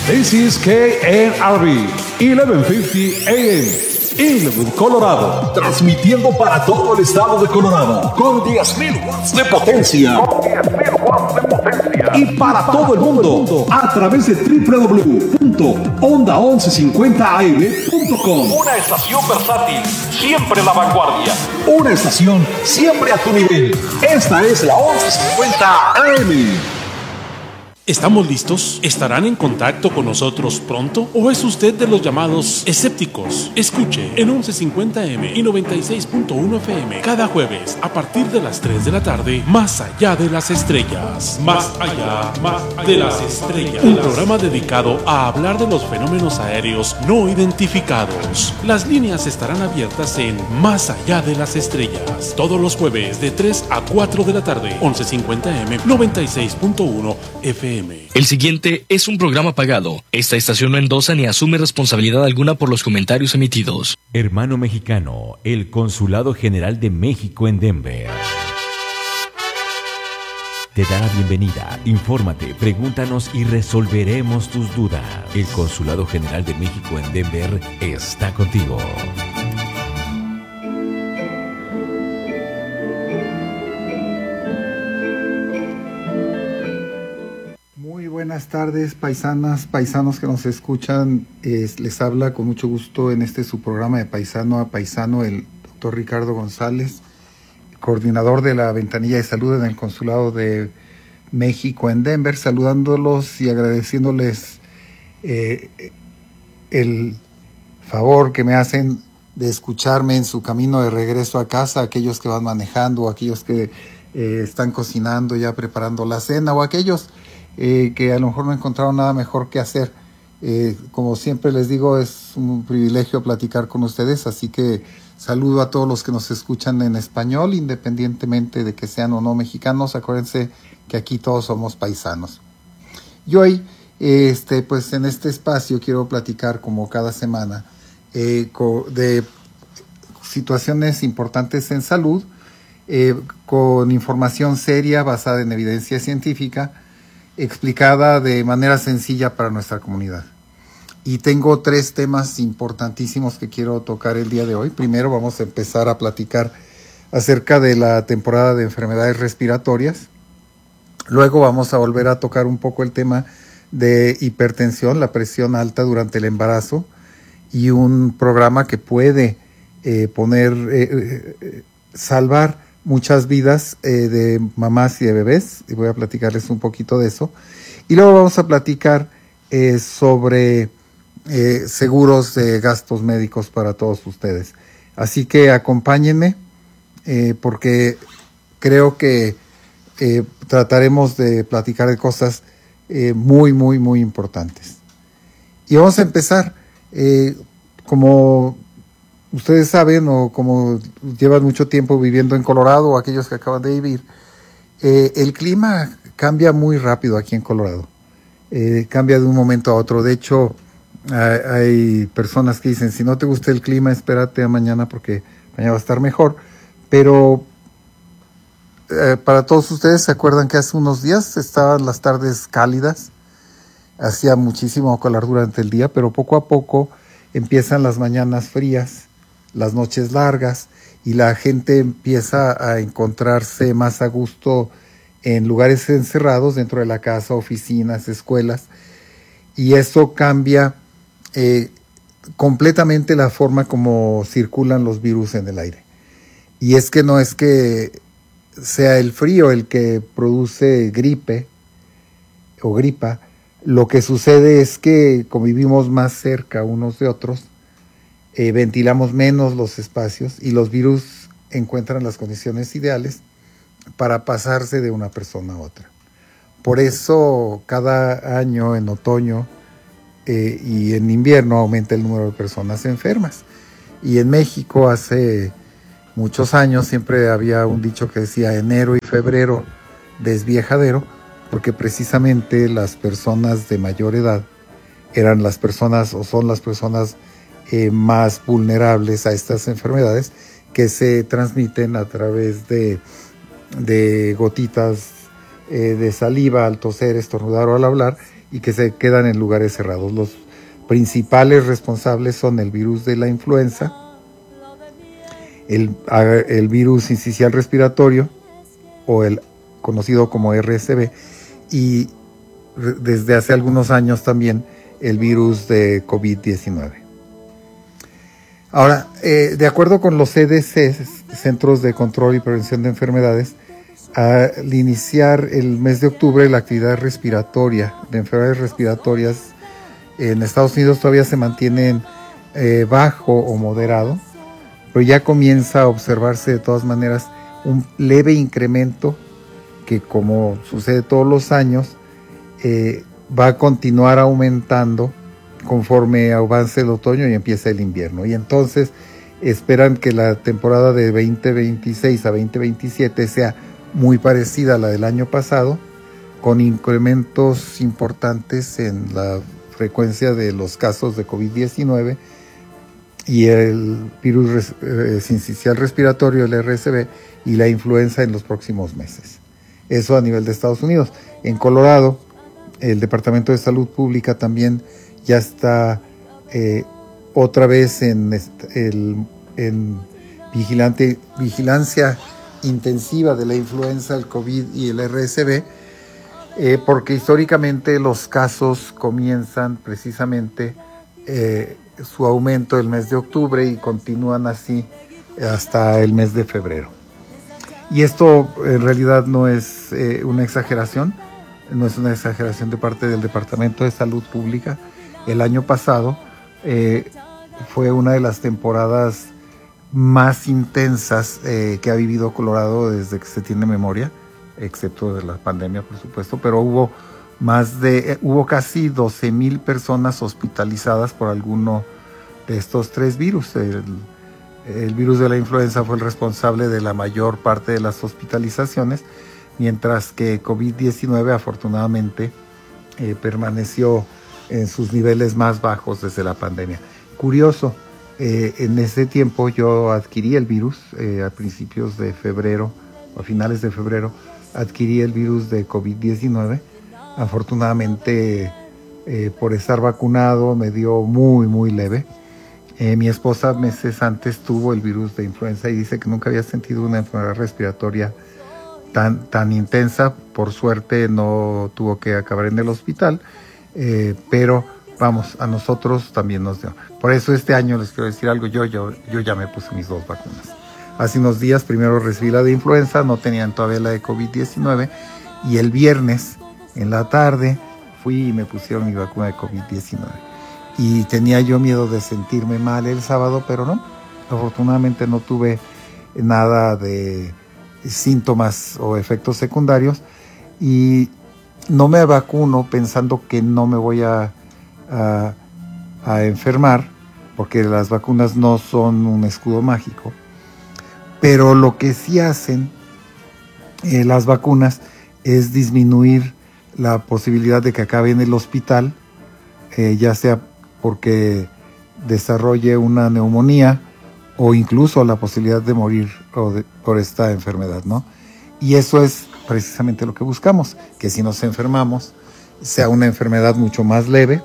This is KNRB 1150 AM, Inglewood, Colorado. Transmitiendo para todo el estado de Colorado con 10.000 watts de potencia. Y para todo el mundo a través de www.onda1150am.com. Una estación versátil, siempre a la vanguardia. Una estación siempre a tu nivel. Esta es la 1150 AM. ¿Estamos listos? ¿Estarán en contacto con nosotros pronto? ¿O es usted de los llamados escépticos? Escuche en 1150M y 96.1 FM cada jueves a partir de las 3 de la tarde, Más allá de las estrellas. Más allá de las estrellas. Un programa dedicado a hablar de los fenómenos aéreos no identificados. Las líneas estarán abiertas en Más allá de las estrellas. Todos los jueves de 3 a 4 de la tarde, 1150M, 96.1 FM. El siguiente es un programa pagado. Esta estación no endosa ni asume responsabilidad alguna por los comentarios emitidos. Hermano mexicano, el Consulado General de México en Denver te da la bienvenida. Infórmate, pregúntanos y resolveremos tus dudas. El Consulado General de México en Denver está contigo. Buenas tardes, paisanas, paisanos que nos escuchan. Les habla con mucho gusto en su programa de Paisano a Paisano el doctor Ricardo González, coordinador de la Ventanilla de Salud en el Consulado de México en Denver, saludándolos y agradeciéndoles el favor que me hacen de escucharme en su camino de regreso a casa, aquellos que van manejando, aquellos que están cocinando, ya preparando la cena, o aquellos que a lo mejor no encontraron nada mejor que hacer. Como siempre les digo, es un privilegio platicar con ustedes, así que saludo a todos los que nos escuchan en español, independientemente de que sean o no mexicanos. Acuérdense que aquí todos somos paisanos. Y hoy, pues en este espacio quiero platicar, como cada semana, de situaciones importantes en salud, con información seria basada en evidencia científica, explicada de manera sencilla para nuestra comunidad. Y tengo 3 temas importantísimos que quiero tocar el día de hoy. Primero vamos a empezar a platicar acerca de la temporada de enfermedades respiratorias. Luego vamos a volver a tocar un poco el tema de hipertensión, la presión alta durante el embarazo, y un programa que puede salvar muchas vidas de mamás y de bebés, y voy a platicarles un poquito de eso. Y luego vamos a platicar sobre seguros de gastos médicos para todos ustedes. Así que acompáñenme, porque creo que trataremos de platicar de cosas muy, muy, muy importantes. Y vamos a empezar, como ustedes saben, o como llevan mucho tiempo viviendo en Colorado, o aquellos que acaban de vivir, el clima cambia muy rápido aquí en Colorado. Cambia de un momento a otro. De hecho, hay personas que dicen, si no te gusta el clima, espérate a mañana porque mañana va a estar mejor. Pero para todos ustedes, ¿se acuerdan que hace unos días estaban las tardes cálidas? Hacía muchísimo calor durante el día, pero poco a poco empiezan las mañanas frías, las noches largas, y la gente empieza a encontrarse más a gusto en lugares encerrados dentro de la casa, oficinas, escuelas, y eso cambia completamente la forma como circulan los virus en el aire. Y es que no es que sea el frío el que produce gripe o gripa. Lo que sucede es que convivimos más cerca unos de otros, ventilamos menos los espacios, y los virus encuentran las condiciones ideales para pasarse de una persona a otra. Por eso cada año en otoño y en invierno aumenta el número de personas enfermas. Y en México hace muchos años siempre había un dicho que decía: enero y febrero desviejadero, porque precisamente las personas de mayor edad eran las personas, o son las personas más vulnerables a estas enfermedades, que se transmiten a través de gotitas de saliva al toser, estornudar o al hablar, y que se quedan en lugares cerrados. Los principales responsables son el virus de la influenza, el virus sincicial respiratorio, o el conocido como RSV, y desde hace algunos años también el virus de COVID-19. Ahora, de acuerdo con los CDC, Centros de Control y Prevención de Enfermedades, al iniciar el mes de octubre, la actividad respiratoria de enfermedades respiratorias en Estados Unidos todavía se mantiene bajo o moderado, pero ya comienza a observarse de todas maneras un leve incremento que, como sucede todos los años, va a continuar aumentando conforme avance el otoño y empieza el invierno. Y entonces esperan que la temporada de 2026 a 2027 sea muy parecida a la del año pasado, con incrementos importantes en la frecuencia de los casos de COVID-19 y el virus sincicial respiratorio, el RSV, y la influenza en los próximos meses. Eso a nivel de Estados Unidos. En Colorado, el Departamento de Salud Pública también ya está otra vez en vigilancia intensiva de la influenza, el COVID y el RSV, porque históricamente los casos comienzan precisamente su aumento el mes de octubre y continúan así hasta el mes de febrero. Y esto en realidad no es una exageración, no es una exageración de parte del Departamento de Salud Pública. El año pasado fue una de las temporadas más intensas que ha vivido Colorado desde que se tiene memoria, excepto de la pandemia, por supuesto, pero hubo casi 12,000 personas hospitalizadas por alguno de estos tres virus. El virus de la influenza fue el responsable de la mayor parte de las hospitalizaciones, mientras que COVID-19 afortunadamente permaneció en sus niveles más bajos desde la pandemia. Curioso, en ese tiempo yo adquirí el virus, a principios de febrero, a finales de febrero, adquirí el virus de COVID-19. Afortunadamente, por estar vacunado, me dio muy, muy leve. Mi esposa meses antes tuvo el virus de influenza y dice que nunca había sentido una enfermedad respiratoria tan intensa. Por suerte no tuvo que acabar en el hospital, pero vamos, a nosotros también nos dio. Por eso este año les quiero decir algo, yo ya me puse mis 2 vacunas. Hace unos días primero recibí la de influenza, no tenían todavía la de COVID-19, y el viernes en la tarde fui y me pusieron mi vacuna de COVID-19. Y tenía yo miedo de sentirme mal el sábado, pero no. Afortunadamente no tuve nada de síntomas o efectos secundarios y no me vacuno pensando que no me voy a enfermar, porque las vacunas no son un escudo mágico. Pero lo que sí hacen las vacunas es disminuir la posibilidad de que acabe en el hospital, ya sea porque desarrolle una neumonía o incluso la posibilidad de morir por esta enfermedad, ¿no? Y eso es precisamente lo que buscamos, que si nos enfermamos sea una enfermedad mucho más leve,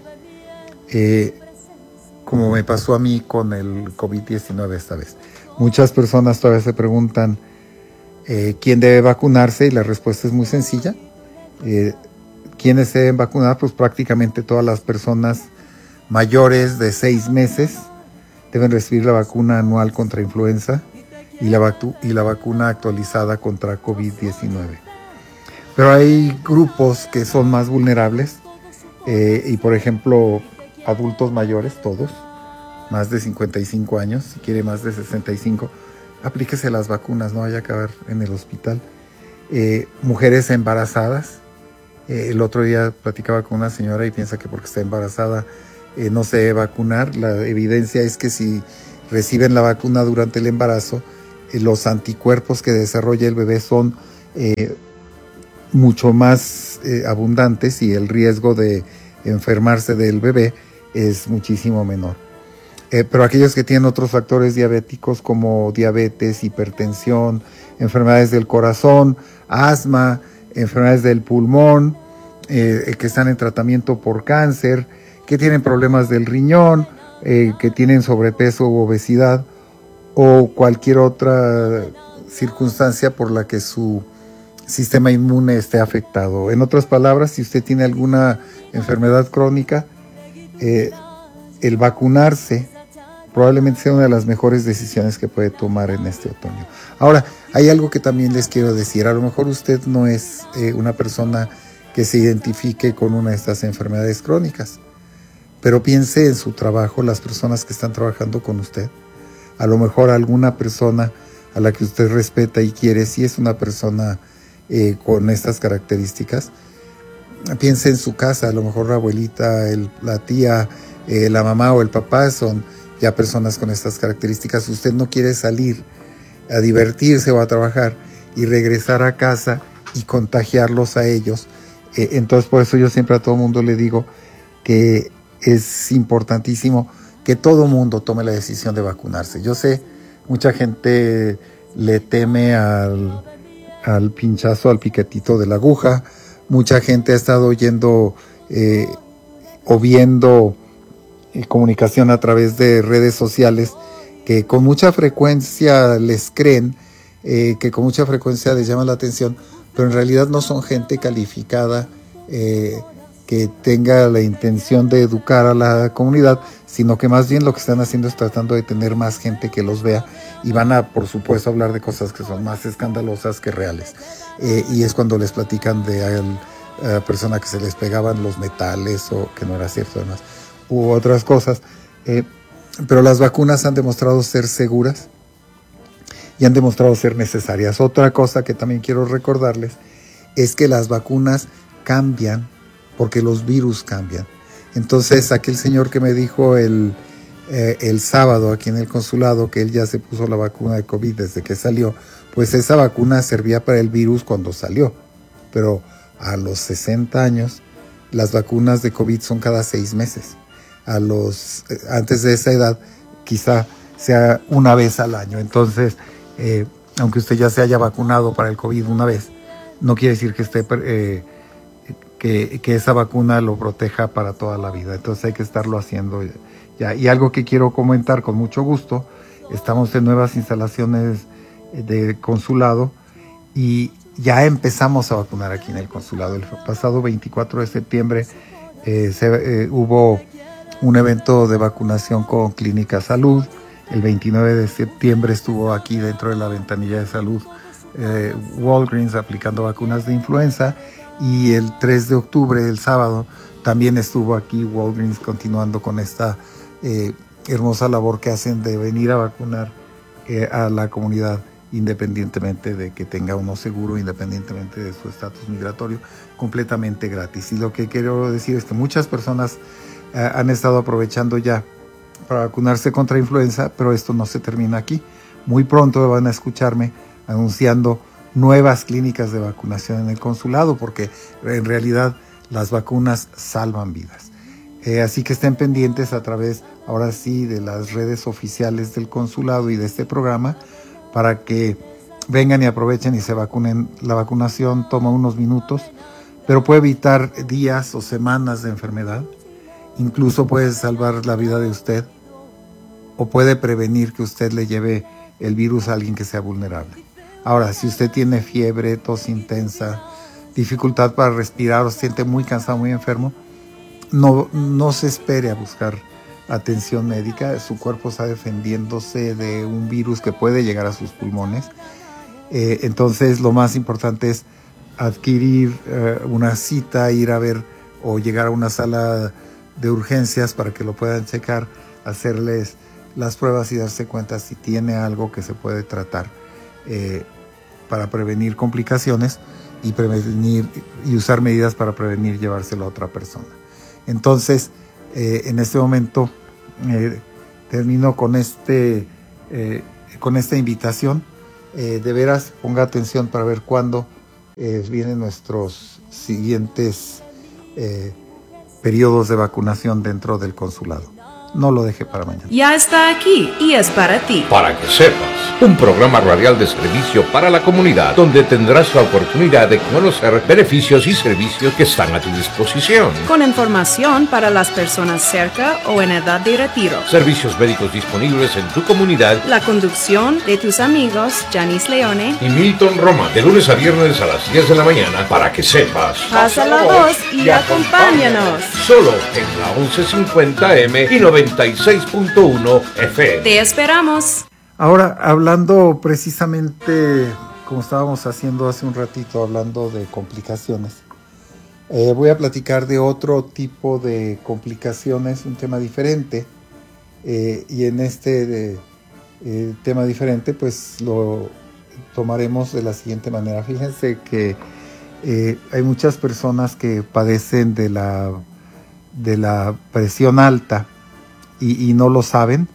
como me pasó a mí con el COVID-19 esta vez. Muchas personas todavía se preguntan quién debe vacunarse, y la respuesta es muy sencilla. ¿Quiénes se deben vacunar? Pues prácticamente todas las personas mayores de 6 meses deben recibir la vacuna anual contra influenza y la vacuna actualizada contra COVID-19. Pero hay grupos que son más vulnerables y, por ejemplo, adultos mayores, todos, más de 55 años, si quiere más de 65, aplíquese las vacunas, no vaya a acabar en el hospital. Mujeres embarazadas, el otro día platicaba con una señora y piensa que porque está embarazada no se debe vacunar. La evidencia es que si reciben la vacuna durante el embarazo, los anticuerpos que desarrolla el bebé son mucho más abundantes y el riesgo de enfermarse del bebé es muchísimo menor. Pero aquellos que tienen otros factores diabéticos como diabetes, hipertensión, enfermedades del corazón, asma, enfermedades del pulmón, que están en tratamiento por cáncer, que tienen problemas del riñón, que tienen sobrepeso u obesidad o cualquier otra circunstancia por la que su sistema inmune esté afectado. En otras palabras, si usted tiene alguna enfermedad crónica, el vacunarse probablemente sea una de las mejores decisiones que puede tomar en este otoño. Ahora, hay algo que también les quiero decir. A lo mejor usted no es una persona que se identifique con una de estas enfermedades crónicas, pero piense en su trabajo, las personas que están trabajando con usted. A lo mejor alguna persona a la que usted respeta y quiere, si es una persona con estas características, piense en su casa. A lo mejor la abuelita, la tía, la mamá o el papá son ya personas con estas características. Usted no quiere salir a divertirse o a trabajar y regresar a casa y contagiarlos a ellos. Entonces, por eso yo siempre a todo mundo le digo que es importantísimo que todo mundo tome la decisión de vacunarse. Yo sé, mucha gente le teme al pinchazo, al piquetito de la aguja. Mucha gente ha estado oyendo o viendo comunicación a través de redes sociales que con mucha frecuencia les creen, que con mucha frecuencia les llama la atención, pero en realidad no son gente calificada que tenga la intención de educar a la comunidad, sino que más bien lo que están haciendo es tratando de tener más gente que los vea, y van a, por supuesto, hablar de cosas que son más escandalosas que reales. Y es cuando les platican de a la persona que se les pegaban los metales, o que no era cierto además, u otras cosas. Pero las vacunas han demostrado ser seguras y han demostrado ser necesarias. Otra cosa que también quiero recordarles es que las vacunas cambian porque los virus cambian. Entonces, aquel señor que me dijo el sábado aquí en el consulado que él ya se puso la vacuna de COVID desde que salió, pues esa vacuna servía para el virus cuando salió, pero a los 60 años las vacunas de COVID son cada 6 meses. Antes de esa edad quizá sea una vez al año. Entonces, aunque usted ya se haya vacunado para el COVID una vez, no quiere decir que esté que esa vacuna lo proteja para toda la vida. Entonces hay que estarlo haciendo ya. Y algo que quiero comentar con mucho gusto: estamos en nuevas instalaciones de consulado y ya empezamos a vacunar aquí en el consulado. El pasado 24 de septiembre hubo un evento de vacunación con Clínica Salud. El 29 de septiembre estuvo aquí dentro de la ventanilla de salud Walgreens aplicando vacunas de influenza, y el 3 de octubre, el sábado, también estuvo aquí Walgreens continuando con esta hermosa labor que hacen de venir a vacunar a la comunidad, independientemente de que tenga uno seguro, independientemente de su estatus migratorio, completamente gratis. Y lo que quiero decir es que muchas personas han estado aprovechando ya para vacunarse contra influenza, pero esto no se termina aquí. Muy pronto van a escucharme anunciando nuevas clínicas de vacunación en el consulado, porque en realidad las vacunas salvan vidas. Así que estén pendientes a través, ahora sí, de las redes oficiales del consulado y de este programa, para que vengan y aprovechen y se vacunen. La vacunación toma unos minutos, pero puede evitar días o semanas de enfermedad. Incluso puede salvar la vida de usted, o puede prevenir que usted le lleve el virus a alguien que sea vulnerable. Ahora, si usted tiene fiebre, tos intensa, dificultad para respirar o se siente muy cansado, muy enfermo, no se espere a buscar atención médica. Su cuerpo está defendiéndose de un virus que puede llegar a sus pulmones. Entonces, lo más importante es adquirir una cita, ir a ver o llegar a una sala de urgencias para que lo puedan checar, hacerles las pruebas y darse cuenta si tiene algo que se puede tratar para prevenir complicaciones y usar medidas para prevenir llevárselo a otra persona. Entonces, en este momento termino con esta invitación. De veras, ponga atención para ver cuándo vienen nuestros siguientes periodos de vacunación dentro del consulado. No lo deje para mañana. Ya está aquí y es para ti. Para que sepas. un programa radial de servicio para la comunidad, donde tendrás la oportunidad de conocer beneficios y servicios que están a tu disposición. Con información para las personas cerca o en edad de retiro. Servicios médicos disponibles en tu comunidad. La conducción de tus amigos Janice Leone y Milton Roma, de lunes a viernes a las 10 de la mañana, para que sepas. Pasa la voz y acompáñanos. Solo en la 1150M y 96.1 FM. Te esperamos. Ahora, hablando precisamente, como estábamos haciendo hace un ratito, hablando de complicaciones, voy a platicar de otro tipo de complicaciones, un tema diferente, y en este tema diferente, pues lo tomaremos de la siguiente manera. Fíjense que hay muchas personas que padecen de la presión alta y no lo saben,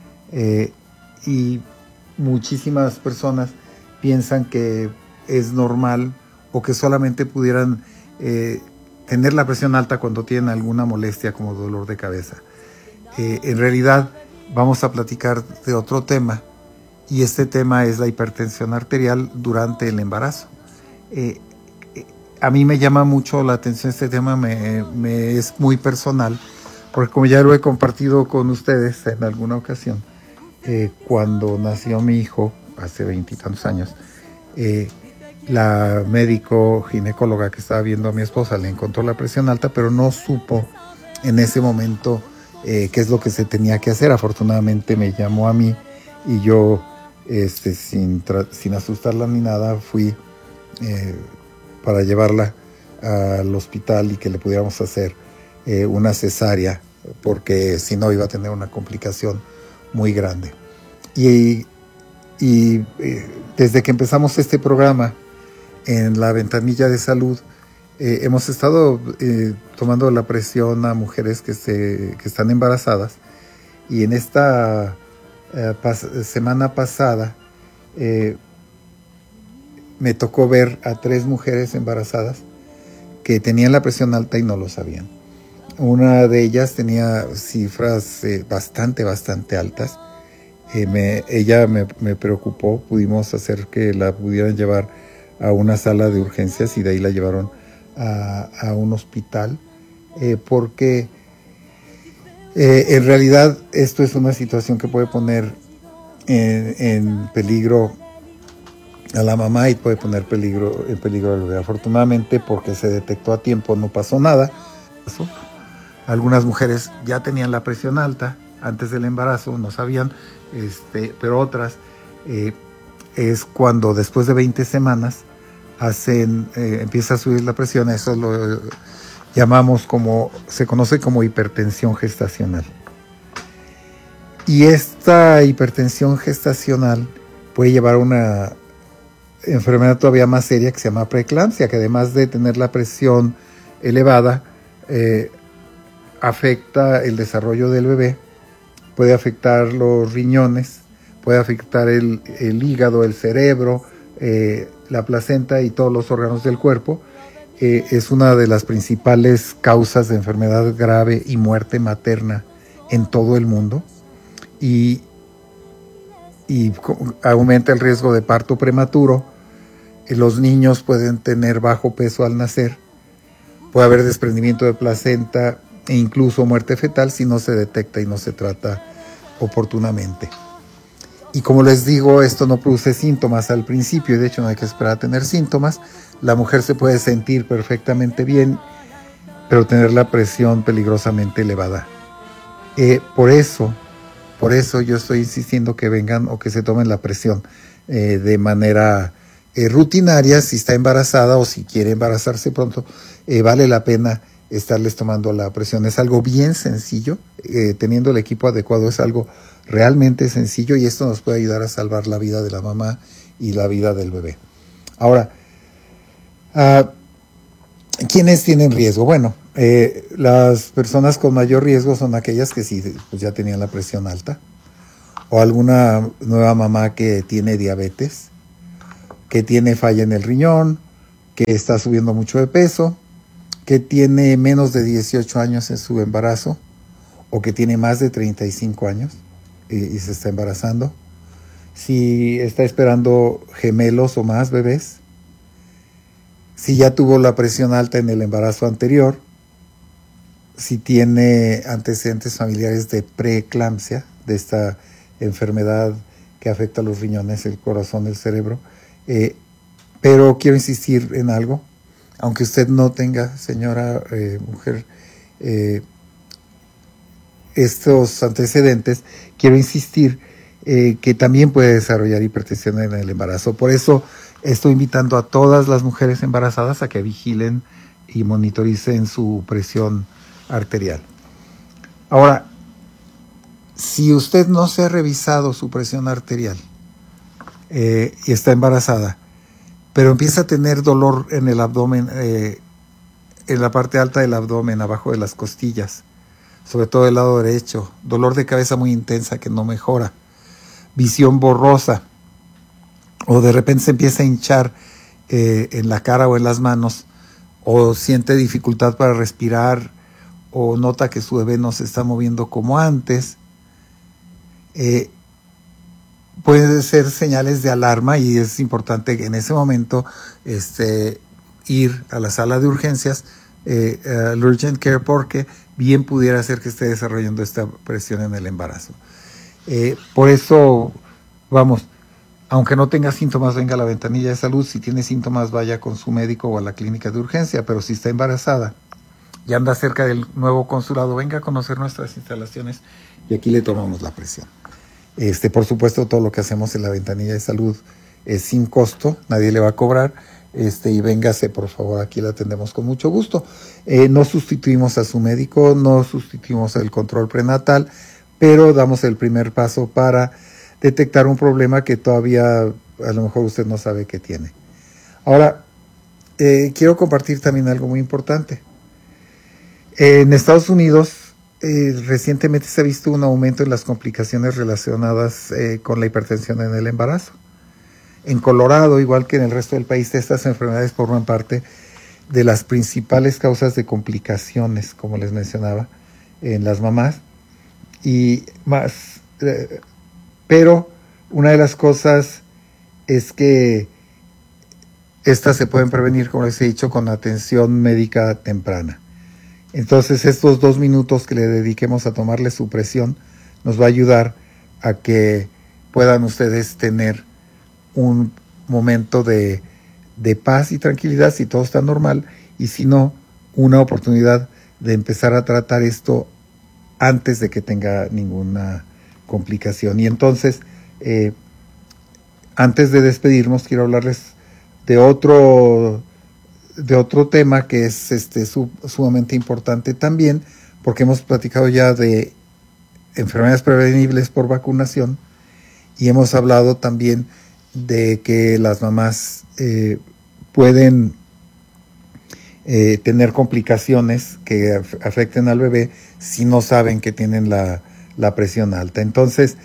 y muchísimas personas piensan que es normal o que solamente pudieran tener la presión alta cuando tienen alguna molestia como dolor de cabeza. En realidad vamos a platicar de otro tema, y este tema es la hipertensión arterial durante el embarazo. A mí me llama mucho la atención este tema, me es muy personal, porque como ya lo he compartido con ustedes en alguna ocasión, cuando nació mi hijo, hace 20 y tantos años, la médico ginecóloga que estaba viendo a mi esposa le encontró la presión alta, pero no supo en ese momento qué es lo que se tenía que hacer. Afortunadamente me llamó a mí y yo, sin asustarla ni nada, fui para llevarla al hospital y que le pudiéramos hacer una cesárea, porque si no iba a tener una complicación muy grande. Y desde que empezamos este programa en la ventanilla de salud, hemos estado tomando la presión a mujeres que están embarazadas, y en esta semana pasada me tocó ver a 3 mujeres embarazadas que tenían la presión alta y no lo sabían. Una de ellas tenía cifras bastante altas. Ella me preocupó. Pudimos hacer que la pudieran llevar a una sala de urgencias y de ahí la llevaron a un hospital, porque en realidad esto es una situación que puede poner en peligro a la mamá y puede poner en peligro al bebé. Afortunadamente, porque se detectó a tiempo, no pasó nada. Algunas mujeres ya tenían la presión alta antes del embarazo, no sabían, pero otras es cuando después de 20 semanas empieza a subir la presión. Eso lo llamamos se conoce como hipertensión gestacional. Y esta hipertensión gestacional puede llevar a una enfermedad todavía más seria que se llama preeclampsia, que además de tener la presión elevada, afecta el desarrollo del bebé, puede afectar los riñones, puede afectar el hígado, el cerebro, la placenta y todos los órganos del cuerpo. Es una de las principales causas de enfermedad grave y muerte materna en todo el mundo, y aumenta el riesgo de parto prematuro. Los niños pueden tener bajo peso al nacer, puede haber desprendimiento de placenta e incluso muerte fetal si no se detecta y no se trata oportunamente. Y como les digo, esto no produce síntomas al principio, y de hecho no hay que esperar a tener síntomas. La mujer se puede sentir perfectamente bien, pero tener la presión peligrosamente elevada. Por eso yo estoy insistiendo que vengan o que se tomen la presión de manera rutinaria. Si está embarazada o si quiere embarazarse pronto, vale la pena estarles tomando la presión. Es algo bien sencillo, teniendo el equipo adecuado es algo realmente sencillo, y esto nos puede ayudar a salvar la vida de la mamá y la vida del bebé. Ahora, ¿quiénes tienen riesgo? Bueno, las personas con mayor riesgo son aquellas que sí, pues ya tenían la presión alta, o alguna nueva mamá que tiene diabetes, que tiene falla en el riñón, que está subiendo mucho de peso, que tiene menos de 18 años en su embarazo, o que tiene más de 35 años y se está embarazando, si está esperando gemelos o más bebés, si ya tuvo la presión alta en el embarazo anterior, si tiene antecedentes familiares de preeclampsia, de esta enfermedad que afecta a los riñones, el corazón, el cerebro. Pero quiero insistir en algo, aunque usted no tenga, señora mujer, estos antecedentes, quiero insistir que también puede desarrollar hipertensión en el embarazo. Por eso estoy invitando a todas las mujeres embarazadas a que vigilen y monitoricen su presión arterial. Ahora, si usted no se ha revisado su presión arterial y está embarazada, pero empieza a tener dolor en el abdomen, en la parte alta del abdomen, abajo de las costillas, sobre todo del lado derecho, dolor de cabeza muy intensa que no mejora, visión borrosa, o de repente se empieza a hinchar en la cara o en las manos, o siente dificultad para respirar, o nota que su bebé no se está moviendo como antes, pueden ser señales de alarma y es importante que en ese momento ir a la sala de urgencias, al urgent care, porque bien pudiera ser que esté desarrollando esta presión en el embarazo. Por eso, vamos, aunque no tenga síntomas, venga a la ventanilla de salud. Si tiene síntomas, vaya con su médico o a la clínica de urgencia, pero si está embarazada y anda cerca del nuevo consulado, venga a conocer nuestras instalaciones y aquí le tomamos la presión. Por supuesto, todo lo que hacemos en la ventanilla de salud es sin costo, nadie le va a cobrar, y véngase, por favor, aquí la atendemos con mucho gusto. No sustituimos a su médico, no sustituimos el control prenatal, pero damos el primer paso para detectar un problema que todavía a lo mejor usted no sabe que tiene. Ahora, quiero compartir también algo muy importante. En Estados Unidos, recientemente se ha visto un aumento en las complicaciones relacionadas con la hipertensión en el embarazo. En Colorado, igual que en el resto del país, estas enfermedades forman parte de las principales causas de complicaciones, como les mencionaba, en las mamás. Y más, pero una de las cosas es que estas se pueden prevenir, como les he dicho, con atención médica temprana. Entonces, estos 2 minutos que le dediquemos a tomarle su presión nos va a ayudar a que puedan ustedes tener un momento de paz y tranquilidad si todo está normal, y si no, una oportunidad de empezar a tratar esto antes de que tenga ninguna complicación. Y entonces, antes de despedirnos, quiero hablarles de otro tema que es sumamente importante también, porque hemos platicado ya de enfermedades prevenibles por vacunación y hemos hablado también de que las mamás pueden tener complicaciones que afecten al bebé si no saben que tienen la presión alta. Entonces,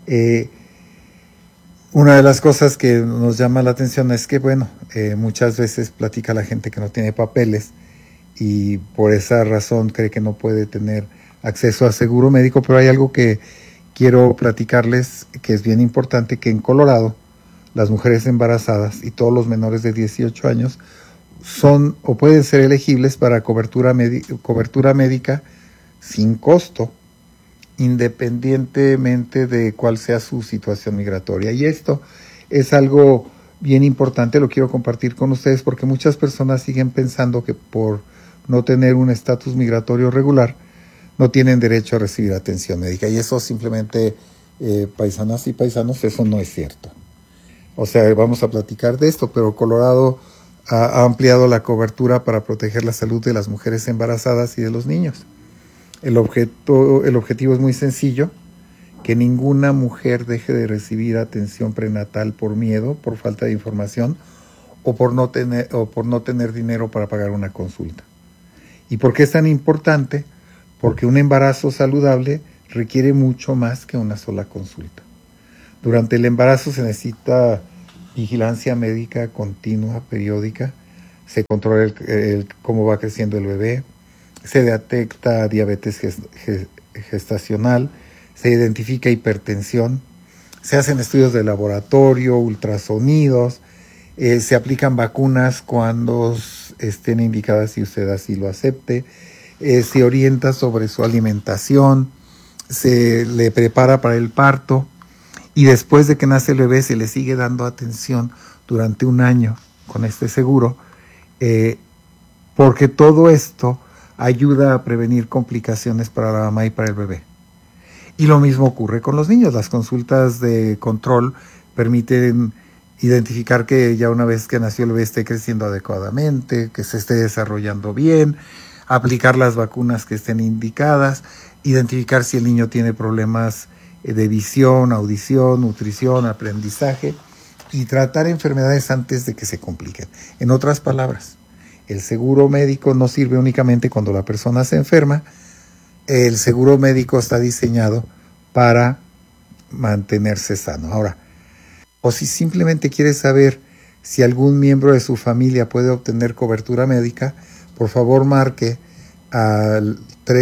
una de las cosas que nos llama la atención es que, muchas veces platica la gente que no tiene papeles y por esa razón cree que no puede tener acceso a seguro médico, pero hay algo que quiero platicarles que es bien importante, que en Colorado las mujeres embarazadas y todos los menores de 18 años son o pueden ser elegibles para cobertura médica sin costo, independientemente de cuál sea su situación migratoria. Y esto es algo bien importante, lo quiero compartir con ustedes porque muchas personas siguen pensando que por no tener un estatus migratorio regular no tienen derecho a recibir atención médica, y eso simplemente, paisanas y paisanos, eso no es cierto. O sea, vamos a platicar de esto, pero Colorado ha ampliado la cobertura para proteger la salud de las mujeres embarazadas y de los niños. El objetivo es muy sencillo: que ninguna mujer deje de recibir atención prenatal por miedo, por falta de información o por no tener dinero para pagar una consulta. ¿Y por qué es tan importante? Porque un embarazo saludable requiere mucho más que una sola consulta. Durante el embarazo se necesita vigilancia médica continua, periódica, se controla cómo va creciendo el bebé, se detecta diabetes gestacional, se identifica hipertensión, se hacen estudios de laboratorio, ultrasonidos, se aplican vacunas cuando estén indicadas y usted así lo acepte, se orienta sobre su alimentación, se le prepara para el parto y después de que nace el bebé se le sigue dando atención durante un año con este seguro, porque todo esto ayuda a prevenir complicaciones para la mamá y para el bebé. Y lo mismo ocurre con los niños. Las consultas de control permiten identificar que ya una vez que nació el bebé esté creciendo adecuadamente, que se esté desarrollando bien, aplicar las vacunas que estén indicadas, identificar si el niño tiene problemas de visión, audición, nutrición, aprendizaje y tratar enfermedades antes de que se compliquen. En otras palabras, el seguro médico no sirve únicamente cuando la persona se enferma. El seguro médico está diseñado para mantenerse sano. Ahora, o si simplemente quiere saber si algún miembro de su familia puede obtener cobertura médica, por favor marque al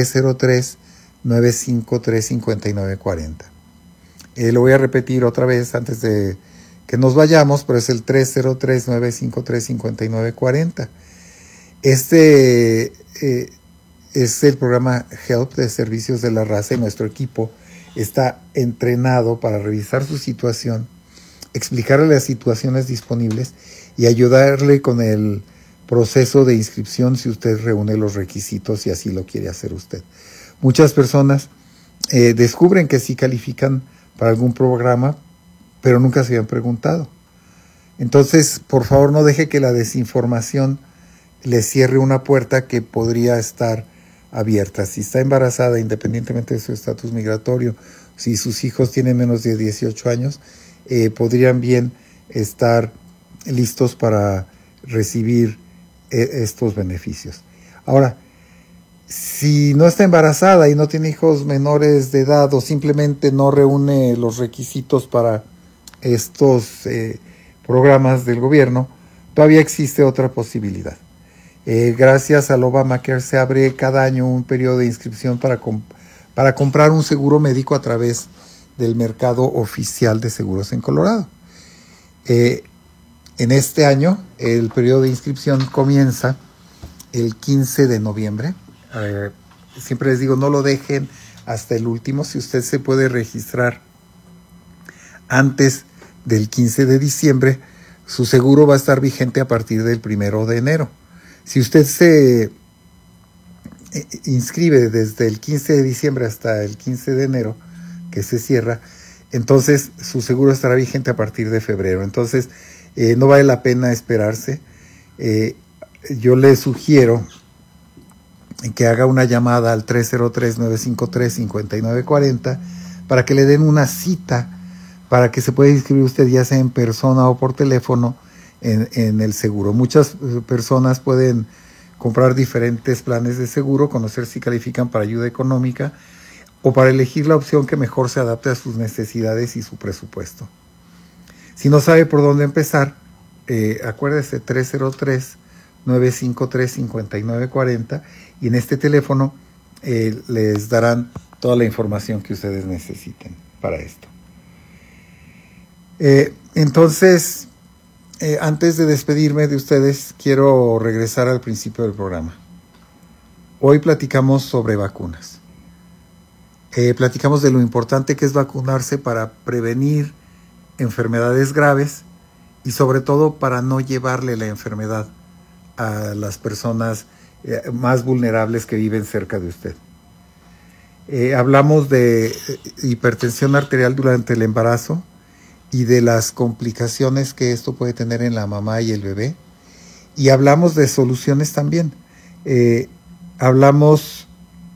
303-953-5940. Lo voy a repetir otra vez antes de que nos vayamos, pero es el 303-953-5940. Este es el programa HELP de Servicios de la Raza y nuestro equipo está entrenado para revisar su situación, explicarle las situaciones disponibles y ayudarle con el proceso de inscripción si usted reúne los requisitos y así lo quiere hacer usted. Muchas personas descubren que sí califican para algún programa, pero nunca se habían preguntado. Entonces, por favor, no deje que la desinformación le cierre una puerta que podría estar abierta. Si está embarazada, independientemente de su estatus migratorio, si sus hijos tienen menos de 18 años, podrían bien estar listos para recibir estos beneficios. Ahora, si no está embarazada y no tiene hijos menores de edad o simplemente no reúne los requisitos para estos programas del gobierno, todavía existe otra posibilidad. Gracias al Obamacare se abre cada año un periodo de inscripción para comprar un seguro médico a través del mercado oficial de seguros en Colorado. En este año el periodo de inscripción comienza el 15 de noviembre. Siempre les digo, no lo dejen hasta el último. Si usted se puede registrar antes del 15 de diciembre, su seguro va a estar vigente a partir del 1 de enero. Si usted se inscribe desde el 15 de diciembre hasta el 15 de enero, que se cierra, entonces su seguro estará vigente a partir de febrero. Entonces, no vale la pena esperarse. Yo le sugiero que haga una llamada al 303-953-5940 para que le den una cita para que se pueda inscribir usted ya sea en persona o por teléfono en el seguro. Muchas personas pueden comprar diferentes planes de seguro, conocer si califican para ayuda económica o para elegir la opción que mejor se adapte a sus necesidades y su presupuesto. Si no sabe por dónde empezar, acuérdese 303-953-5940 y en este teléfono les darán toda la información que ustedes necesiten para esto. Entonces, antes de despedirme de ustedes, quiero regresar al principio del programa. Hoy platicamos sobre vacunas. Platicamos de lo importante que es vacunarse para prevenir enfermedades graves y sobre todo para no llevarle la enfermedad a las personas más vulnerables que viven cerca de usted. Hablamos de hipertensión arterial durante el embarazo y de las complicaciones que esto puede tener en la mamá y el bebé. Y hablamos de soluciones también. Hablamos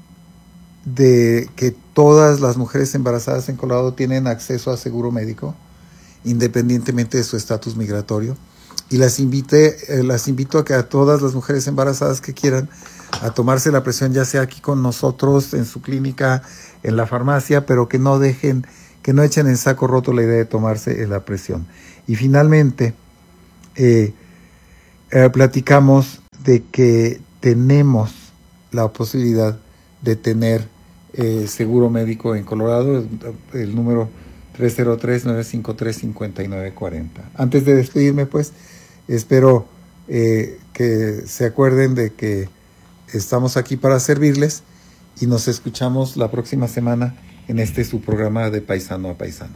de que todas las mujeres embarazadas en Colorado tienen acceso a seguro médico, independientemente de su estatus migratorio. Y las invito a que a todas las mujeres embarazadas que quieran a tomarse la presión, ya sea aquí con nosotros, en su clínica, en la farmacia, pero que no echen en saco roto la idea de tomarse la presión. Y finalmente, platicamos de que tenemos la posibilidad de tener seguro médico en Colorado. El número 303-953-5940. Antes de despedirme, pues, espero que se acuerden de que estamos aquí para servirles y nos escuchamos la próxima semana en su programa de Paisano a Paisano.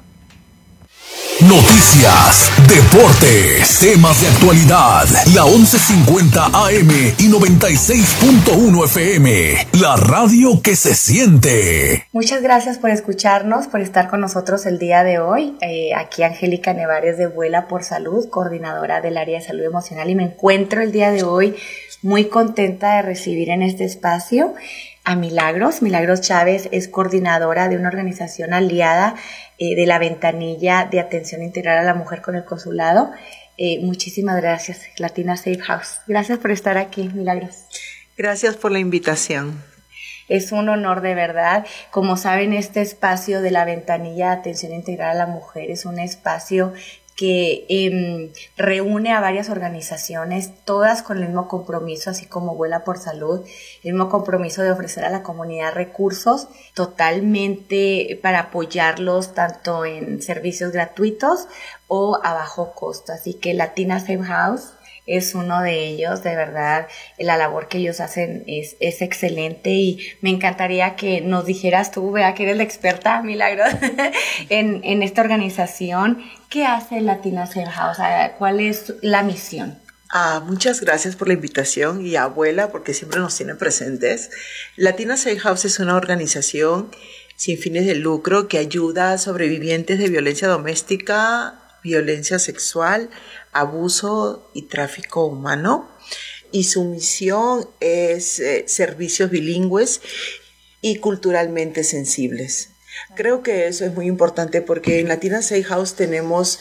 Noticias, deportes, temas de actualidad. La 1150 AM y 96.1 FM. La radio que se siente. Muchas gracias por escucharnos, por estar con nosotros el día de hoy. Aquí Angélica Nevares de Vuela por Salud, coordinadora del área de salud emocional, y me encuentro el día de hoy muy contenta de recibir en este espacio a Milagros Chávez. Es coordinadora de una organización aliada de la Ventanilla de Atención Integral a la Mujer con el Consulado. Muchísimas gracias, Latina Safe House. Gracias por estar aquí, Milagros. Gracias por la invitación. Es un honor, de verdad. Como saben, este espacio de la Ventanilla de Atención Integral a la Mujer es un espacio que reúne a varias organizaciones, todas con el mismo compromiso, así como Vuela por Salud, el mismo compromiso de ofrecer a la comunidad recursos totalmente para apoyarlos tanto en servicios gratuitos o a bajo costo. Así que Latina Safe House es uno de ellos. De verdad, la labor que ellos hacen es excelente, y me encantaría que nos dijeras tú, vea que eres la experta, Milagros, en esta organización. ¿Qué hace Latina Safe House? ¿Cuál es la misión? Muchas gracias por la invitación, y a Abuela, porque siempre nos tienen presentes. Latina Safe House es una organización sin fines de lucro que ayuda a sobrevivientes de violencia doméstica, violencia sexual, abuso y tráfico humano, y su misión es servicios bilingües y culturalmente sensibles. Creo que eso es muy importante, porque en Latina Safe House tenemos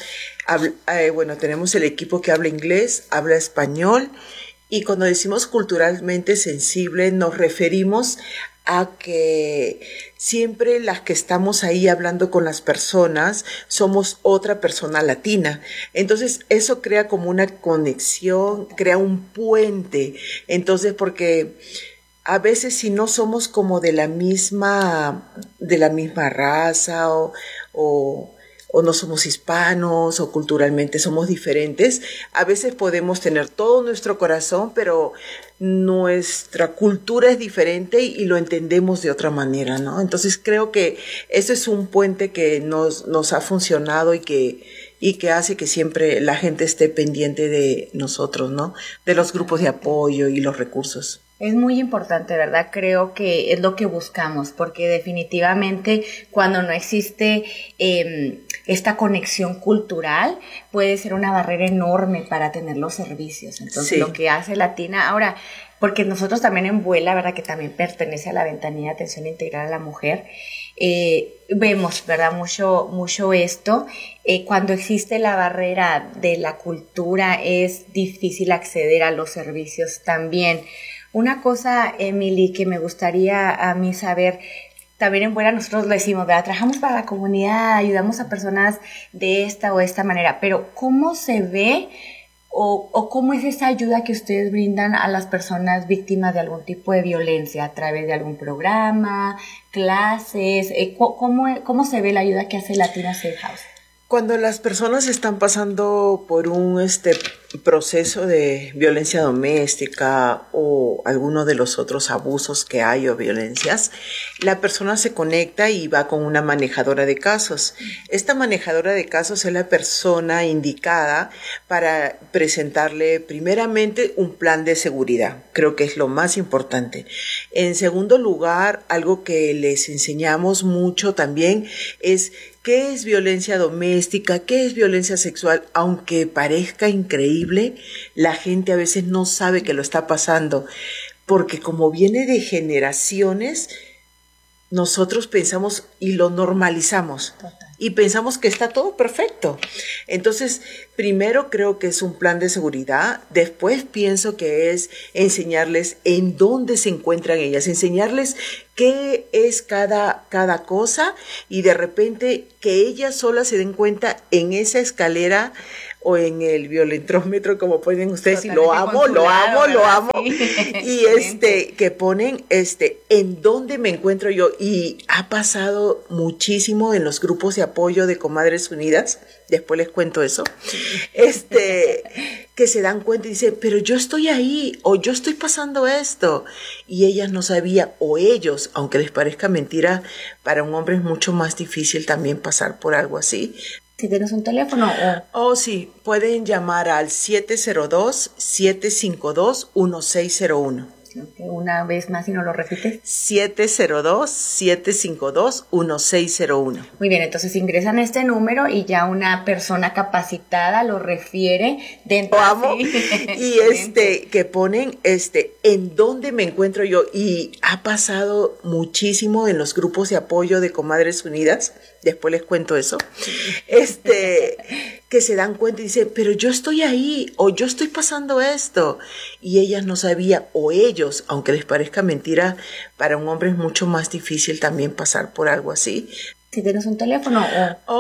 el equipo que habla inglés, habla español, y cuando decimos culturalmente sensible nos referimos a que siempre las que estamos ahí hablando con las personas somos otra persona latina. Entonces eso crea como una conexión, crea un puente. Entonces, porque a veces si no somos como de la misma raza o no somos hispanos, o culturalmente somos diferentes, a veces podemos tener todo nuestro corazón, pero nuestra cultura es diferente y lo entendemos de otra manera, ¿no? Entonces creo que eso es un puente que nos ha funcionado y que hace que siempre la gente esté pendiente de nosotros, ¿no? De los grupos de apoyo y los recursos. Es muy importante, ¿verdad? Creo que es lo que buscamos, porque definitivamente cuando no existe esta conexión cultural, puede ser una barrera enorme para tener los servicios. Entonces, sí, lo que hace Latina ahora, porque nosotros también en Vuela, ¿verdad?, que también pertenece a la Ventanilla de Atención Integral a la Mujer, vemos, ¿verdad?, mucho esto. Cuando existe la barrera de la cultura, es difícil acceder a los servicios también. Una cosa, Emily, que me gustaría a mí saber, también en Vuela nosotros lo decimos, ¿verdad?, trabajamos para la comunidad, ayudamos a personas de esta o esta manera, pero ¿cómo se ve o cómo es esa ayuda que ustedes brindan a las personas víctimas de algún tipo de violencia? ¿A través de algún programa, clases? ¿Cómo se ve la ayuda que hace Latina Safe House? Cuando las personas están pasando por un proceso de violencia doméstica o alguno de los otros abusos que hay o violencias, la persona se conecta y va con una manejadora de casos. Esta manejadora de casos es la persona indicada para presentarle primeramente un plan de seguridad. Creo que es lo más importante. En segundo lugar, algo que les enseñamos mucho también es ¿qué es violencia doméstica? ¿Qué es violencia sexual? Aunque parezca increíble, la gente a veces no sabe que lo está pasando, porque como viene de generaciones, nosotros pensamos y lo normalizamos. Total. Y pensamos que está todo perfecto. Entonces, primero creo que es un plan de seguridad. Después pienso que es enseñarles en dónde se encuentran ellas, enseñarles qué es cada cosa, y de repente que ellas solas se den cuenta en esa escalera o en el violentrómetro, como ponen ustedes, y lo amo. Sí. Y que ponen en dónde me encuentro yo, y ha pasado muchísimo en los grupos de apoyo de Comadres Unidas, después les cuento eso, que se dan cuenta y dicen, pero yo estoy ahí, o yo estoy pasando esto, y ellas no sabían, o ellos, aunque les parezca mentira, para un hombre es mucho más difícil también pasar por algo así. Si tienes un teléfono sí, pueden llamar al 702-752-1601. Una vez más, si no lo repites. 702-752-1601. Muy bien, entonces ingresan este número y ya una persona capacitada lo refiere dentro. Lo amo. Y que ponen en dónde me encuentro yo, y ha pasado muchísimo en los grupos de apoyo de Comadres Unidas, después les cuento eso, que se dan cuenta y dicen, pero yo estoy ahí, o yo estoy pasando esto, y ellas no sabían, o ellos, aunque les parezca mentira, para un hombre es mucho más difícil también pasar por algo así. Si tienes un teléfono